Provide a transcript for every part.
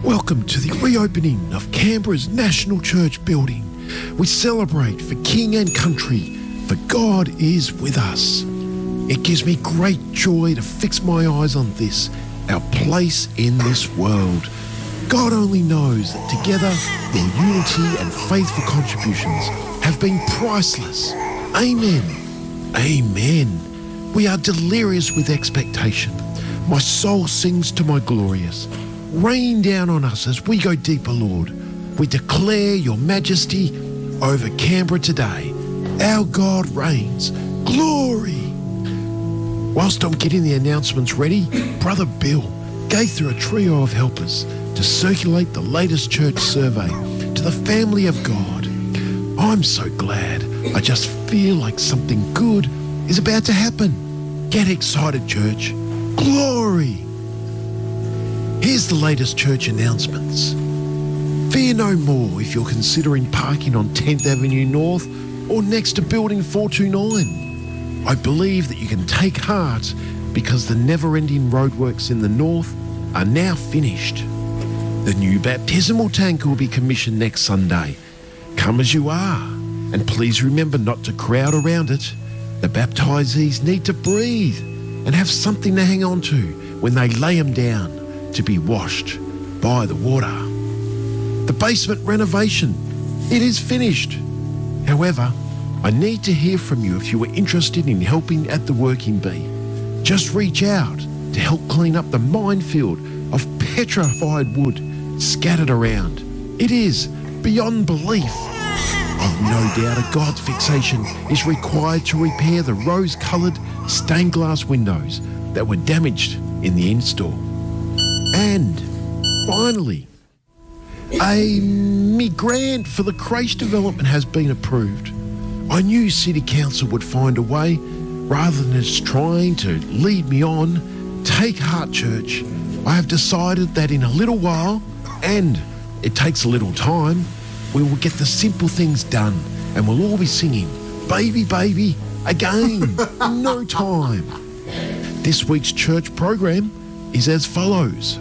Welcome to the reopening of Canberra's National Church building. We celebrate for King and country, for God is with us. It gives me great joy to fix my eyes on this, our place in this world. God only knows that together their unity and faithful contributions have been priceless. Amen. Amen. We are delirious with expectation. My soul sings to my glorious. Rain down on us as we go deeper, Lord. We declare your majesty over Canberra today. Our God reigns. Glory. Whilst I'm getting the announcements ready, Brother Bill gave through a trio of helpers to circulate the latest church survey to the family of God. I'm so glad. I just feel like something good is about to happen. Get excited, church. Glory. Here's the latest church announcements. Fear no more if you're considering parking on 10th Avenue North or next to Building 429. I believe that you can take heart because the never-ending roadworks in the north are now finished. The new baptismal tank will be commissioned next Sunday. Come as you are, and please remember not to crowd around it. The baptisees need to breathe and have something to hang on to when they lay them down to be washed by the water. The basement renovation, it is finished. However, I need to hear from you if you are interested in helping at the Working Bee. Just reach out to help clean up the minefield of petrified wood scattered around. It is beyond belief. I've no doubt a God's fixation is required to repair the rose-coloured stained glass windows that were damaged in the install. And finally, me grant for the creche development has been approved. I knew City Council would find a way rather than just trying to lead me on. Take heart, church. I have decided that in a little while, and it takes a little time, we will get the simple things done and we'll all be singing, Baby, Baby, again, in no time. This week's church program is as follows.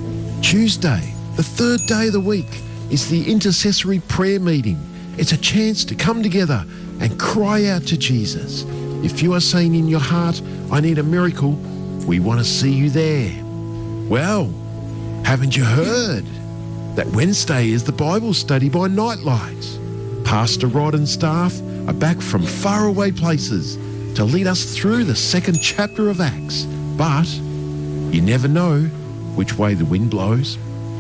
Tuesday, the third day of the week, is the intercessory prayer meeting. It's a chance to come together and cry out to Jesus. If you are saying in your heart, I need a miracle, we want to see you there. Well, haven't you heard that Wednesday is the Bible study by Nightlight? Pastor Rod and staff are back from faraway places to lead us through the second chapter of Acts. But you never know which way the wind blows.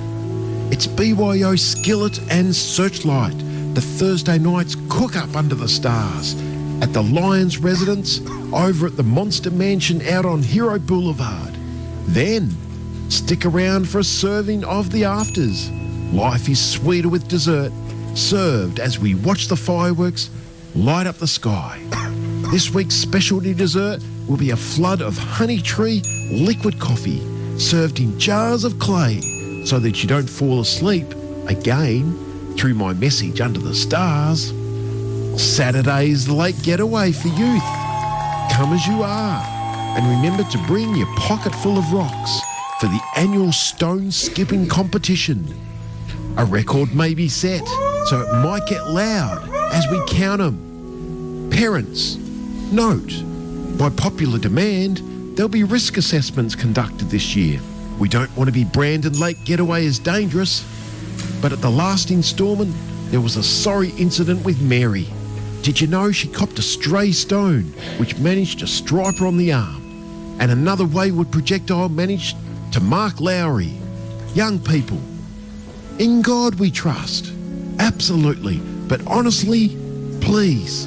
It's BYO Skillet and Searchlight, the Thursday night's cook-up under the stars at the Lions residence over at the Monster Mansion out on Hero Boulevard. Then stick around for a serving of the afters. Life is sweeter with dessert, served as we watch the fireworks light up the sky. This week's specialty dessert will be a flood of Honey Tree liquid coffee served in jars of clay so that you don't fall asleep again through my message under the stars. Saturday is the late getaway for youth. Come as you are, and remember to bring your pocket full of rocks for the annual stone skipping competition. A record may be set, so it might get loud as we count them. Parents, note, by popular demand, there'll be risk assessments conducted this year. We don't want to be branded late getaway as dangerous, but at the last instalment, there was a sorry incident with Mary. Did you know she copped a stray stone which managed to stripe her on the arm? And another wayward projectile managed to mark Lowry. Young people, in God we trust. Absolutely. But honestly, please,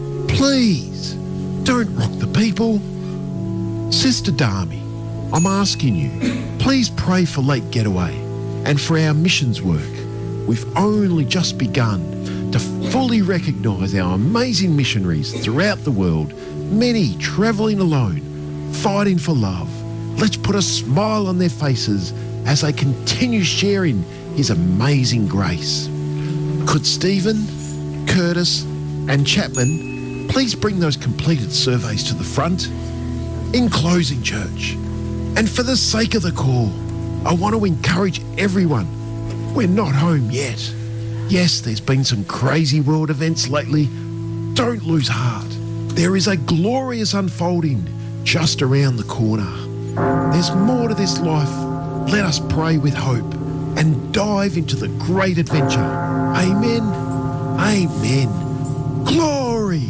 don't rock the people. Sister Dami, I'm asking you, please pray for Late Getaway and for our missions work. We've only just begun to fully recognise our amazing missionaries throughout the world, many travelling alone, fighting for love. Let's put a smile on their faces as they continue sharing his amazing grace. Could Stephen, Curtis and Chapman please bring those completed surveys to the front? In closing, church, and for the sake of the call, I want to encourage everyone We're not home yet. Yes, there's been some crazy world events lately. Don't lose heart. There is a glorious unfolding just around the corner. There's more to this life. Let us pray with hope and dive into the great adventure. Amen. Amen. Glory.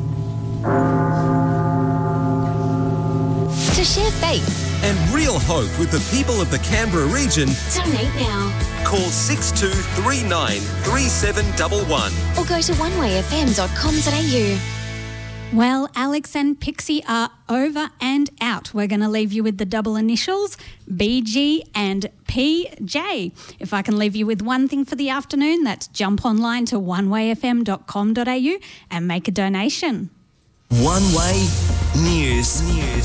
To share faith and real hope with the people of the Canberra region, donate now. Call 6239 3711 Or go to onewayfm.com.au. Well, Alex and Pixie are over and out. We're going to leave you with the double initials, BG and PJ. If I can leave you with one thing for the afternoon, that's jump online to onewayfm.com.au and make a donation. One Way News.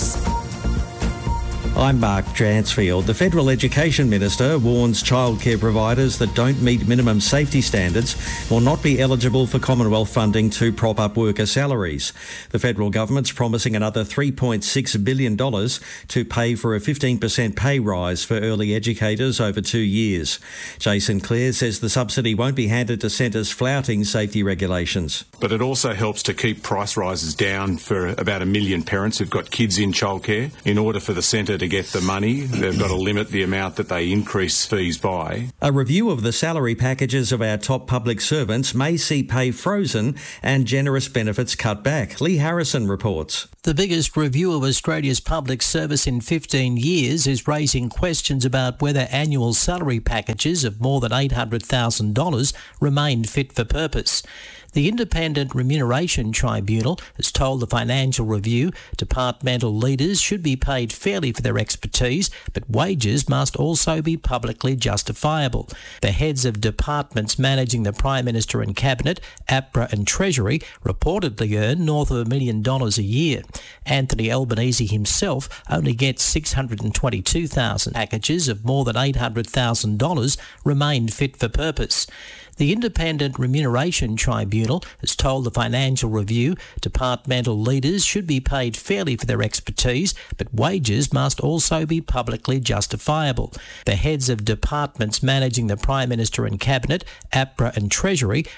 I'm Mark Dransfield. The Federal Education Minister warns childcare providers that don't meet minimum safety standards will not be eligible for Commonwealth funding to prop up worker salaries. The federal government's promising another $3.6 billion to pay for a 15% pay rise for early educators over 2 years. Jason Clare says the subsidy won't be handed to centres flouting safety regulations. But it also helps to keep price rises down for about 1 million parents who've got kids in childcare. In order for the centre to get the money, they've got to limit the amount that they increase fees by. A review of the salary packages of our top public servants may see pay frozen and generous benefits cut back. Lee Harrison reports. The biggest review of Australia's public service in 15 years is raising questions about whether annual salary packages of more than $800,000 remain fit for purpose. The Independent Remuneration Tribunal has told the Financial Review departmental leaders should be paid fairly for their expertise, but wages must also be publicly justifiable. The heads of departments managing the Prime Minister and Cabinet, APRA and Treasury, reportedly earn north of $1 million a year. Anthony Albanese himself only gets $622,000. Packages of more than $800,000 remain fit for purpose. The Independent Remuneration Tribunal has told the Financial Review departmental leaders should be paid fairly for their expertise, but wages must also be publicly justifiable. The heads of departments managing the Prime Minister and Cabinet, APRA and Treasury,